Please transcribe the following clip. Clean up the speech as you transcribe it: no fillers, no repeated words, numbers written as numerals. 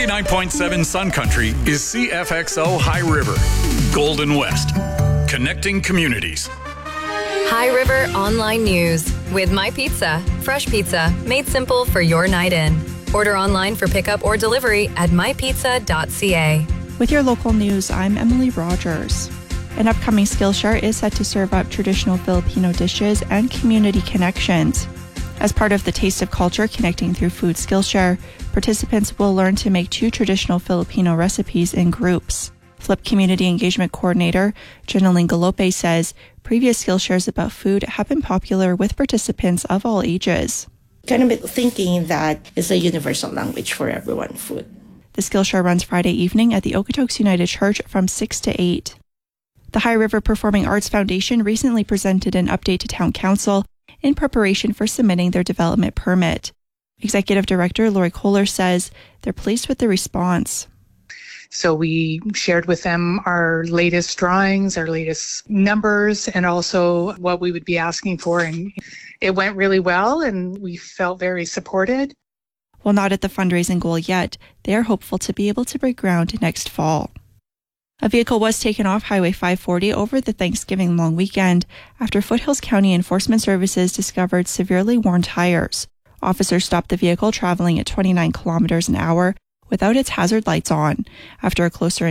99.7 Sun Country is CFXO High River, Golden West, connecting communities. High River Online News with My Pizza. Fresh pizza made simple for your night in. Order online for pickup or delivery at mypizza.ca. With your local news, I'm Emily Rogers. An upcoming Skillshare is set to serve up traditional Filipino dishes and community connections. As part of the Taste of Culture Connecting Through Food Skillshare, participants will learn to make 2 traditional Filipino recipes in groups. Flip Community Engagement Coordinator Jenaline Galope says previous Skillshares about food have been popular with participants of all ages. Kind of thinking that it's a universal language for everyone, food. The Skillshare runs Friday evening at the Okotoks United Church from 6 to 8. The High River Performing Arts Foundation recently presented an update to Town Council in preparation for submitting their development permit. Executive Director Lori Kohler says they're pleased with the response. So we shared with them our latest drawings, our latest numbers, and also what we would be asking for. And it went really well, and we felt very supported. While not at the fundraising goal yet, they are hopeful to be able to break ground next fall. A vehicle was taken off Highway 540 over the Thanksgiving long weekend after Foothills County Enforcement Services discovered severely worn tires. Officers stopped the vehicle traveling at 29 kilometers an hour without its hazard lights on. After a closer